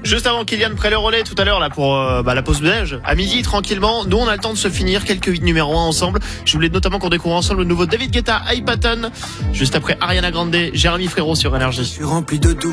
Juste avant Kylian prenne le relais tout à l'heure là pour la pause belge. À midi tranquillement, nous on a le temps de se finir quelques hits numéro 1 ensemble. Je voulais notamment qu'on découvre ensemble le nouveau David Guetta, Hypaton. Juste après Ariana Grande, Jérémy Frérot sur Énergie. Je suis rempli de doutes.